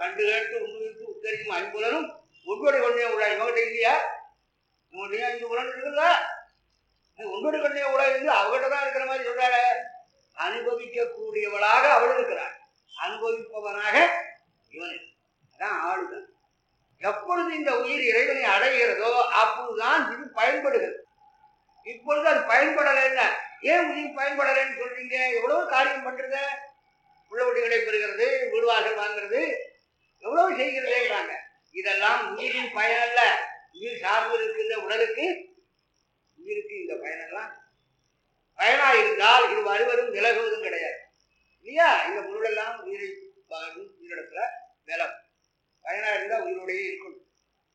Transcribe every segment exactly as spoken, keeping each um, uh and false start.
கண்டு கேட்டு உண்மைக்கு உத்தரிக்கும் ஐம்புலனும் ஒன்பது கொண்டே உள்ள இவங்கிட்ட இல்லையா? இவங்கள்டையும் ஐந்து புலன் இருக்குல்ல, ஒன்பது கொண்டே உள்ள இருந்து அவகிட்ட தான் இருக்கிற மாதிரி சொல்றாரு. அனுபவிக்கக்கூடியவளாக அவள் இருக்கிறாள், அனுபவிப்பவனாக இவன். அதான் ஆளுதல். எப்பொழுது இந்த உயிர் இறைவனை அடைகிறதோ அப்பொழுதுதான் இது பயன்படுகிறது. இப்பொழுது அது பயன்படலைன்னா ஏன் உயிர் பயன்படலைன்னு சொல்றீங்க? எவ்வளவு காரியம் பண்றது, உள்ளவடிகளை பெறுகிறது, வீடுவார்கள் வாங்குறது, எவ்வளவு செய்கிறதேன்றாங்க. இதெல்லாம் உயிரின் பயன் அல்ல. உயிர் சார்ந்து இருக்கின்ற உடலுக்கு உயிருக்கு இந்த பயனெல்லாம் பயனா இருந்தால் இது வருவதும் விலகுவதும் கிடையாது இல்லையா? இந்த பொருளெல்லாம் உயிரை உயிரிடத்துல வில பயனா இருந்தால் உயிரோடையே இருக்கணும்.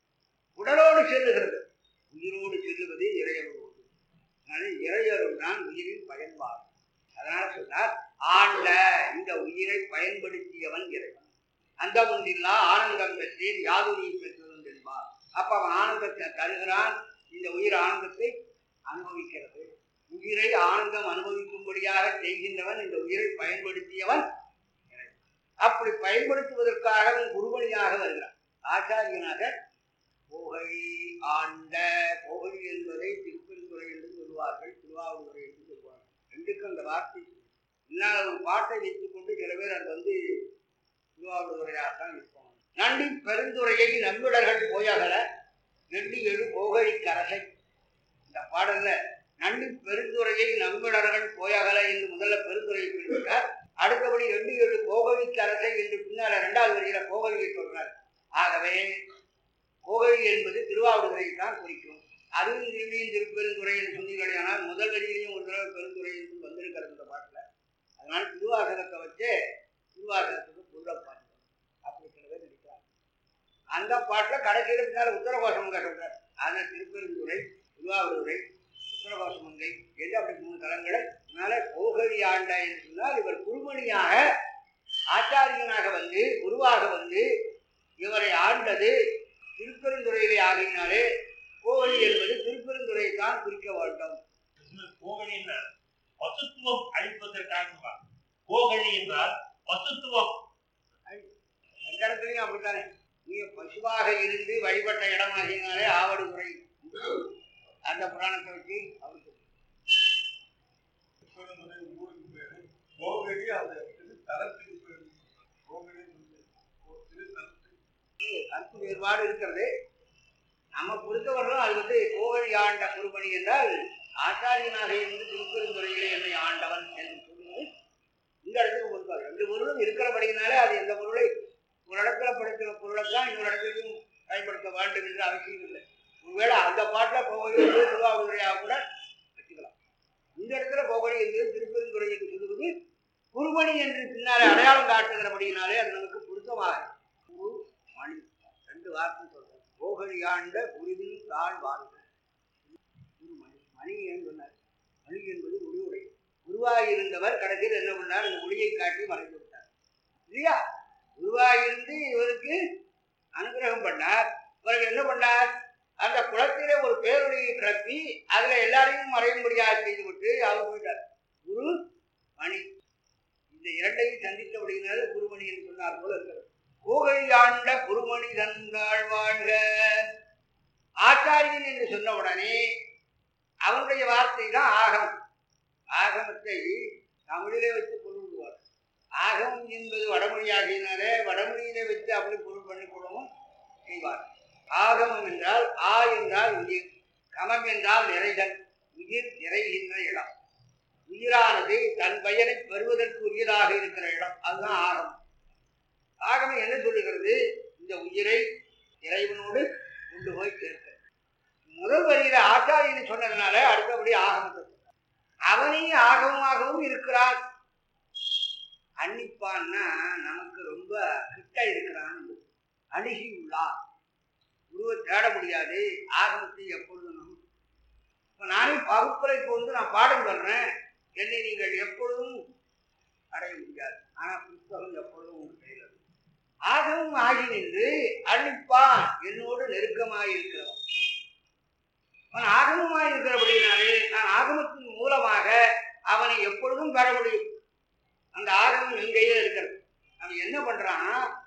உடலோடு செல்லுகிறது, உயிரோடு செல்லுவது இறையரோடு. அதனால இறையருள் தான் உயிரின் பயன்பாடு. அதனால சொன்னார், ஆண்ட இந்த உயிரை பயன்படுத்தியவன் இறைவன். அந்த முன்னில்லா ஆனந்தம் பெற்றேன் யாதுரி பெற்றவன் என்பார். அப்ப அவன் ஆனந்தத்தை தருகிறான். இந்த உயிர் ஆனந்தத்தை அனுபவிக்கிறது. உயிரை ஆனந்தம் அனுபவிக்கும்படியாக செய்கின்றவன் இந்த உயிரை பயன்படுத்தியவன். அப்படி பயன்படுத்துவதற்காக அவன் குருபணியாக வருகிறான், ஆச்சாரியனாக. போகழி ஆண்ட, போகழி என்பதை திருப்பெருந்துறை என்று சொல்வார்கள், திருவாவூரை என்று சொல்வார்கள். ரெண்டுக்கும் அந்த வார்த்தை. இல்லாத ஒரு பாட்டை வைத்துக் கொண்டு சில பேர் அது வந்து திருவாவூரையாகத்தான் இருப்பாங்க. நன்றி பெருந்துறையை நம்பிடர்கள் போயகல நெண்டி எழு போகழி கரசை. இந்த பாடல்ல நன்றி பெருந்துறையை நம்பிடர்கள் போயகல என்று முதல்ல பெருந்துறையை குறிப்பிட்டார். அடுத்தபடி எண்டு ஏழு கோகழிக்கு அரசை என்று பின்னால இரண்டாவது வரியில கோகழியை சொல்றார். ஆகவே கோகழி என்பது திருவாவடுதுறையை தான் குறிக்கும். அதுவும் திரும்பியும் திருப்பெருந்துறை என்று சொன்னீர்களானால் முதல் வரியிலையும் ஒரு தடவை பெருந்துறை என்று வந்திருக்கிறது இந்த பாட்டுல. அதனால திருவாசகத்தை வச்சு திருவாசகத்துக்கு பொருளப்பாடு அப்படி சில பேர் நினைக்கிறாங்க. அந்த பாட்டுல கடைசியில பின்னால உத்தரகோஷமங்க சொல்றார். அதனால திருப்பெருந்துறை, திருவாவடுதுறை, உத்தரகோஷமங்கை என்று அப்படி மூணு தலங்களை. அதனால கோகழி ஆண்ட என்று சொன்னால் இவர் குருமணியாக ஆச்சாரியனாக வந்து குருவாக வந்து இவரை ஆண்டது திருப்பெருந்துறையிலே ஆகினாலே கோகழி என்பது திருப்பெருந்துறையை தான் குறிக்க வேண்டும். கோகழி என்றால் பசுத்துவம் அளிப்பதற்காக, கோகழி என்றால் பசுத்துவம். எந்த இடத்துலையும் அப்படித்தானே, நீங்க பசுவாக இருந்து வழிபட்ட இடமாகினாலே ஆவடுதுறை. அந்த புராணத்தை வச்சு அவர் ஊருக்கு பேரு கோகழி. அந்த தலத்துக்கு பேரு கோகழி. கருத்து வேறுபாடு இருக்கிறது. நம்ம பொறுத்தவரையும் அது வந்து கோகழி ஆண்ட குருபணி என்றால் ஆச்சாரியனாக இருந்து திருப்பெருந்துறையிலே என்னை ஆண்டவன் என்று சொல்லுவது இந்த இடத்துக்கு பொறுப்பார். ரெண்டு பொருளும் இருக்கிறபடினாலே அது எந்த பொருளை ஒரு இடத்துல படுத்துகிற பொருளைத்தான் இன்னொரு இடத்துலையும் பயன்படுத்த வேண்டும் என்று அவசியம் இல்லை. ஒருவேளை அந்த பாட்டில் கோகழி என்று திருவாவூரையாக கூட வச்சுக்கலாம். இந்த இடத்துல கோகழி என்று திருப்பெருந்துறை என்று சொல்லுவது குருமணி என்று பின்னாலே அடையாளம் காட்டுகிறபடினாலே அது நமக்கு பொருத்தமாக குரு மணி ரெண்டு வார்த்தை சொல்றோம். கோகழி ஆண்ட குருவின் தாழ் வாழ்வு குருமணி. மணி ஏன் சொன்னார்? மணி என்பது ஒளியுடைய குருவாயிருந்தவர் கடைசியில் என்ன பண்ணார்? இந்த ஒளியை காட்டி மறைந்து விட்டார் இல்லையா? குருவாயிருந்து இவருக்கு அனுகிரகம் பண்ணார். இவருக்கு என்ன பண்ணார்? அந்த குளத்திலே ஒரு பேரொழியை கிளப்பி அதுல எல்லாரையும் மறையும்படியாக செய்துவிட்டு அவர் போயிட்டார். குரு மணி இந்த இரண்டையும் சந்தித்தபடினால குருமணி என்று சொன்னார் போல இருக்கிறது. கோகழி ஆண்ட குருமணி தந்தாள் வாழ்க. ஆச்சாரியன் என்று சொன்ன உடனே அவனுடைய வார்த்தை தான் ஆகமம். ஆகமத்தை தமிழிலே வைத்து பொருள் விடுவார். ஆகமம் என்பது வடமொழியாகினாலே வடமொழியிலே வைத்து அப்படி பொருள் பண்ணி கொள்ளவும் செய்வார். ஆகமம் என்றால் ஆ என்றால் உயிர், கமம் என்றால் நிறைதல், உயிர் நிறைகின்ற இடம். உயிரானது தன் பயனை பெறுவதற்கு உயிராக இருக்கிற இடம், அதுதான் ஆகமம். ஆகமம் என்ன சொல்லுகிறது? இந்த உயிரை இறைவனோடு கொண்டு போய் சேர்க்கிறது. முதல் வரியில ஆச்சாரியன் சொன்னதுனால அடுத்தபடி ஆகமத்தை அவனே ஆகமமாகவும் இருக்கிறான். அன்னிப்பான்னா நமக்கு ரொம்ப கிட்ட இருக்கிறான், அணுகி உள்ளார். குருவை தேட முடியாது. ஆகமத்தை எப்பொழுதும் இப்ப நானே பகுப்புரை கொண்டு நான் பாடம் சொல்றேன், என்னை நீங்கள் எப்பொழுதும் அடைய முடியாது. ஆனா புத்தகம் எப்பொழுதும் உங்கள் கையில். ஆகமும் ஆகி நின்று அழிப்பான் என்னோடு நெருக்கமாயிருக்கிறவன். அவன் ஆகமமாய் இருக்கிறபடினாலே நான் ஆகமத்தின் மூலமாக அவனை எப்பொழுதும் பெற முடியும். அந்த ஆகமம் எங்கேயே இருக்கிறது. அவன் என்ன பண்றான்னா